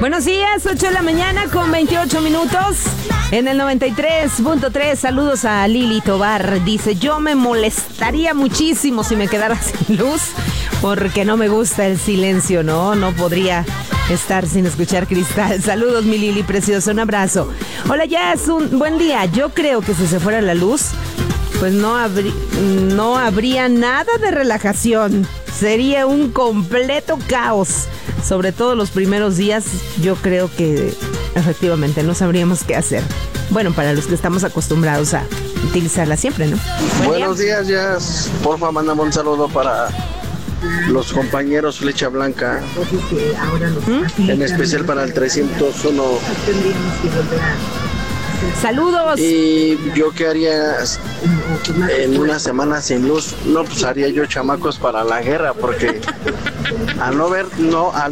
Buenos días, 8 de la mañana con 28 minutos. En el 93.3, saludos a Lili Tobar. Dice, yo me molestaría muchísimo si me quedara sin luz, porque no me gusta el silencio, no podría estar sin escuchar Cristal. Saludos, mi Lili preciosa, un abrazo. Hola, ya es un buen día. Yo creo que si se fuera la luz, pues no habría nada de relajación. Sería un completo caos. Sobre todo los primeros días, yo creo que efectivamente no sabríamos qué hacer. Bueno, para los que estamos acostumbrados a utilizarla siempre, ¿no? Buenos días, Jazz. Porfa, mándame un saludo para los compañeros Flecha Blanca. En especial para el 301. ¡Saludos! Y yo qué haría en una semana sin luz. No, pues haría yo chamacos para la guerra, porque al